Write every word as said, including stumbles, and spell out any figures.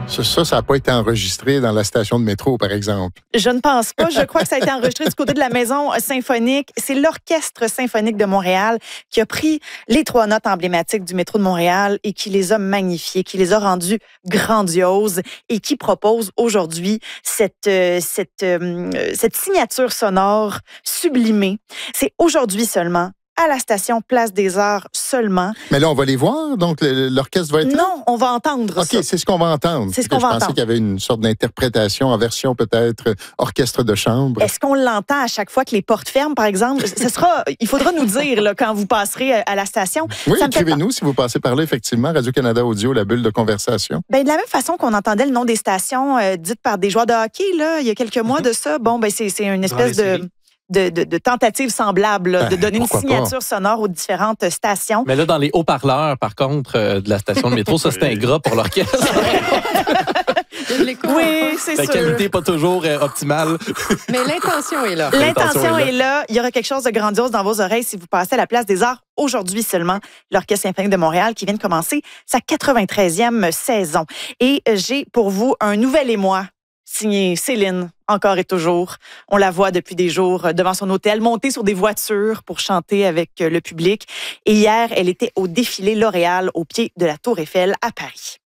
Ça, ça, ça n'a pas été enregistré dans la station de métro, par exemple. Je ne pense pas. Je crois que ça a été enregistré du côté de la Maison symphonique. C'est l'Orchestre symphonique de Montréal qui a pris les trois notes emblématiques du métro de Montréal et qui les a magnifiées, qui les a rendues grandioses et qui propose aujourd'hui cette, euh, cette, euh, cette signature sonore sublimée. C'est aujourd'hui seulement à la station Place des Arts seulement. Mais là, on va les voir, donc l'orchestre va être là? Non, on va entendre OK, ça. c'est ce qu'on va entendre. C'est ce qu'on va entendre. Je pensais entendre. qu'il y avait une sorte d'interprétation en version peut-être orchestre de chambre. Est-ce qu'on l'entend à chaque fois que les portes ferment, par exemple? Ce sera, il faudra nous dire là, quand vous passerez à la station. Oui, Ça me fait écrivez-nous si vous passez par là, effectivement. Radio-Canada Audio, la bulle de conversation. Ben, de la même façon qu'on entendait le nom des stations euh, dites par des joueurs de hockey, là, il y a quelques mois de ça, bon, ben, c'est, c'est une espèce de... De, de, de tentatives semblables, là, ben, de donner une signature pas? sonore aux différentes stations. Mais là, dans les haut-parleurs, par contre, euh, de la station de métro, ça, c'est un gras pour l'orchestre. Oui, c'est La sûr. qualité n'est pas toujours euh, optimale. Mais l'intention est là. L'intention est là. Il y aura quelque chose de grandiose dans vos oreilles si vous passez à la Place des Arts aujourd'hui seulement. L'Orchestre symphonique de Montréal qui vient de commencer sa quatre-vingt-treizième saison. Et j'ai pour vous un nouvel émoi signé Céline, encore et toujours. On la voit depuis des jours devant son hôtel, montée sur des voitures pour chanter avec le public. Et hier, elle était au défilé L'Oréal au pied de la Tour Eiffel à Paris.